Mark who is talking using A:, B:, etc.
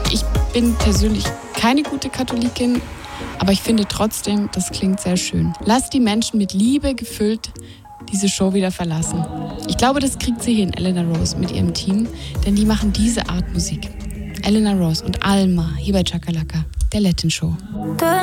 A: Ich bin persönlich keine gute Katholikin, aber ich finde trotzdem, das klingt sehr schön. Lass die Menschen mit Liebe gefüllt diese Show wieder verlassen. Ich glaube, das kriegt sie hin, Eleanor Rose mit ihrem Team, denn die machen diese Art Musik. Eleanor Rose und Alma hier bei Chakalaka, der Latin Show.